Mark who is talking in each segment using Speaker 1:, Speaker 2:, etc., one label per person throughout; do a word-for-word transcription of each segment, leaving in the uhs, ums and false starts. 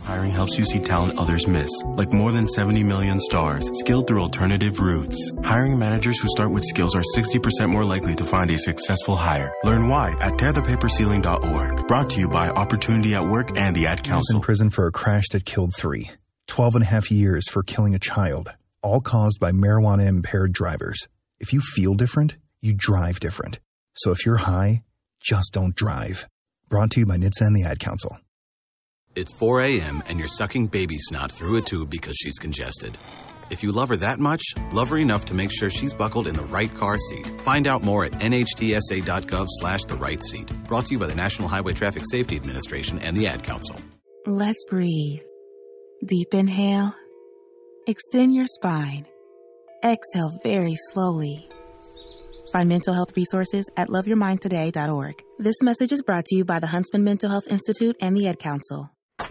Speaker 1: Hiring helps you see talent others miss, like more than seventy million stars, skilled through alternative routes. Hiring managers who start with skills are sixty percent more likely to find a successful hire. Learn why at tear the paper ceiling dot org. Brought to you by Opportunity at Work and the Ad
Speaker 2: He was
Speaker 1: Council.
Speaker 2: in prison for a crash that killed three. Twelve and a half years for killing a child, all caused by marijuana-impaired drivers. If you feel different, you drive different. So if you're high, just don't drive. Brought to you by N H T S A and the Ad Council.
Speaker 3: It's four a.m. and you're sucking baby snot through a tube because she's congested. If you love her that much, love her enough to make sure she's buckled in the right car seat. Find out more at N H T S A dot gov slash the right seat. Brought to you by the National Highway Traffic Safety Administration and the Ad Council.
Speaker 4: Let's breathe. Deep inhale. Extend your spine. Exhale very slowly. Find mental health resources at love your mind today dot org. This message is brought to you by the Huntsman Mental Health Institute and the Ad Council.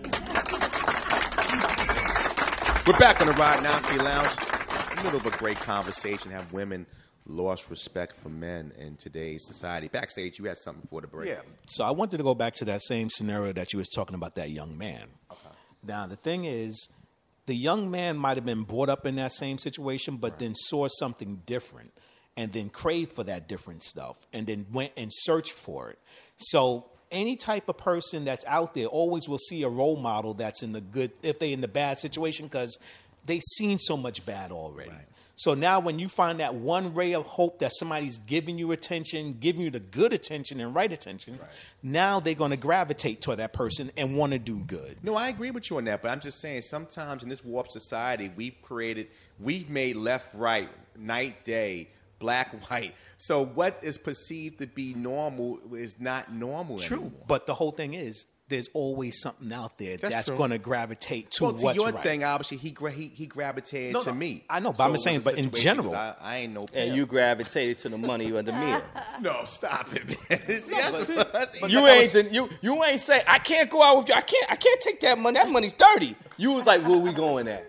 Speaker 5: We're back on the Rod Nafty Lounge. A little of a great conversation. Have women lost respect for men in today's society? Backstage, you had something for the break.
Speaker 6: Yeah. So I wanted to go back to that same scenario that you was talking about, that young man. Okay. Now, the thing is, the young man might have been brought up in that same situation, but right. then saw something different and then craved for that different stuff and then went and searched for it. So any type of person that's out there always will see a role model that's in the good, if they're in the bad situation, because they've seen so much bad already. Right. So now when you find that one ray of hope that somebody's giving you attention, giving you the good attention and right attention, right. now they're going to gravitate toward that person and want to do good.
Speaker 5: No, I agree with you on that, but I'm just saying sometimes in this warped society, we've created, we've made left, right, night, day, black, white. So what is perceived to be normal is not normal
Speaker 6: True,
Speaker 5: anymore.
Speaker 6: But the whole thing is, there's always something out there that's, that's going to gravitate to
Speaker 5: well,
Speaker 6: what's
Speaker 5: right. Well, to your
Speaker 6: right.
Speaker 5: thing, obviously, he gra- he, he gravitated
Speaker 6: no,
Speaker 5: to
Speaker 6: no,
Speaker 5: me.
Speaker 6: I know, but
Speaker 5: so
Speaker 6: I'm just saying, but in general.
Speaker 5: I, I ain't no
Speaker 7: pimp. And you gravitated to the money or the meal.
Speaker 5: No, stop it, man. See,
Speaker 7: no, but, but
Speaker 5: you,
Speaker 7: ain't, was, you, you ain't say, I can't go out with you. I can't, I can't take that money. That money's dirty. You was like, where we going at?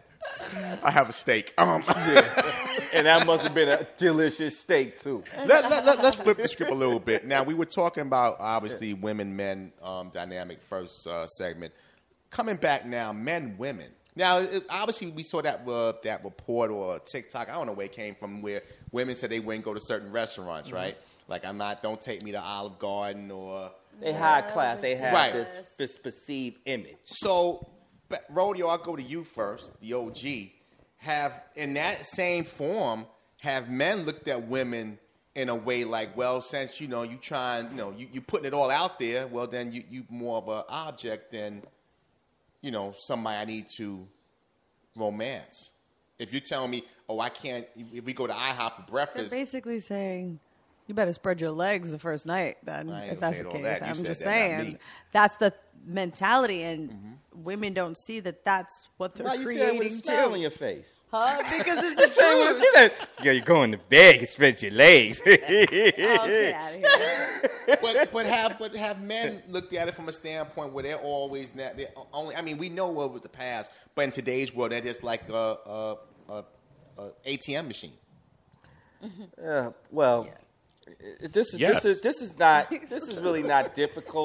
Speaker 5: I have a steak. Um,
Speaker 7: yeah. And that must have been a delicious steak, too.
Speaker 5: Let, let, let, let's flip the script a little bit. Now, we were talking about, obviously, women-men um, dynamic first uh, segment. Coming back now, men-women. Now, it, obviously, we saw that uh, that report or TikTok. I don't know where it came from, where women said they wouldn't go to certain restaurants, mm-hmm. right? Like, I'm not, don't take me to Olive Garden or...
Speaker 7: They high class. They have
Speaker 5: right.
Speaker 7: this, this perceived image.
Speaker 5: So... But Rodeo, I'll go to you first, the O G. Have, in that same form, have men looked at women in a way like, well, since, you know, you trying, you know, you, you putting it all out there, well, then you, you more of an object than, you know, somebody I need to romance. If you're telling me, oh, I can't, if we go to IHOP for breakfast.
Speaker 8: They're basically saying, you better spread your legs the first night, then, if that's the case. That. I'm just that, saying, that's the mentality, and mm-hmm. women don't see that that's what they're
Speaker 7: Why
Speaker 8: creating,
Speaker 7: you say it with a smile
Speaker 8: too.
Speaker 7: on your face?
Speaker 8: Huh? Because it's the truth.
Speaker 7: Yeah, you go in the bed and spread your legs.
Speaker 8: Oh, get out of here.
Speaker 5: but, but, have, but have men looked at it from a standpoint where they're always, they're only, I mean, we know what was the past, but in today's world, they're just like a, a, a, a A T M machine.
Speaker 7: Yeah, well... Yeah. This is
Speaker 6: yes.
Speaker 7: this is this is not this is really not difficult.